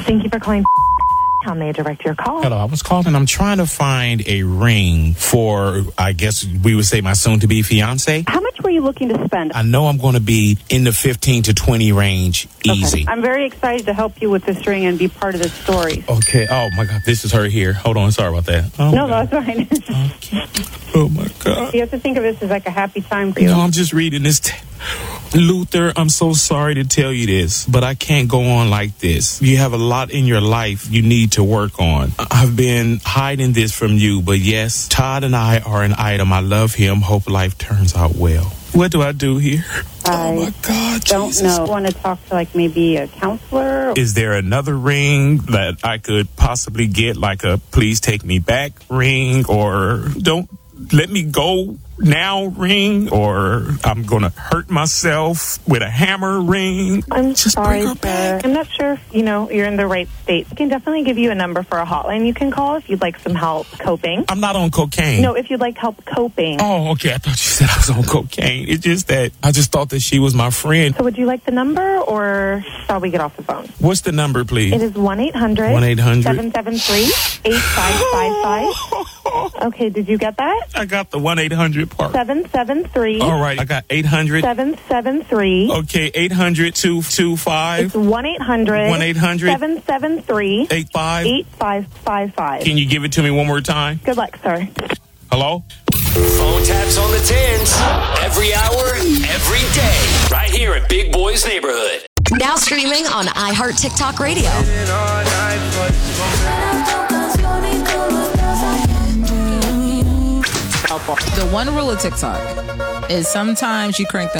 Thank you for calling. How may I direct your call? Hello, I was calling. I'm trying to find a ring for, I guess we would say, my soon-to-be fiance. How much were you looking to spend? I know I'm going to be in the 15 to 20 range, easy. Okay. I'm very excited to help you with this ring and be part of this story. Okay. Oh, my God. This is her here. Hold on. Sorry about that. Oh, No, God. that's fine. Okay. Oh, my God. You have to think of this as like a happy time for you. No, I'm just reading this. Luther, I'm so sorry to tell you this, but I can't go on like this. You have a lot in your life you need to work on. I've been hiding this from you, but yes, Todd and I are an item. I love him. Hope life turns out well. What do I do here? Oh, my God, don't Jesus. know. Want to talk to like maybe a counselor? Is there another ring that I could possibly get, like a please take me back ring, or don't let me go now ring, or I'm going to hurt myself with a hammer ring? I'm Just sorry, bring her sir. back. I'm not sure if, you're in the right state. I can definitely give you a number for a hotline you can call if you'd like some help coping. I'm not on cocaine. No, if you'd like help coping. Oh, okay. I thought you said I was on cocaine. It's just that I just thought that she was my friend. So would you like the number or shall we get off the phone? What's the number, please? It is 1-800. 773-8555. Okay, did you get that? I got the 1-800 part. 773. All right. I got 800. 773. Okay, 800-225. It's 1-800. 773. 8555. Can you give it to me one more time? Good luck, sir. Hello? Phone taps on the tins. Every hour, every day. Right here in Big Boy's Neighborhood. Now streaming on iHeart TikTok Radio. The one rule of TikTok is sometimes you crank that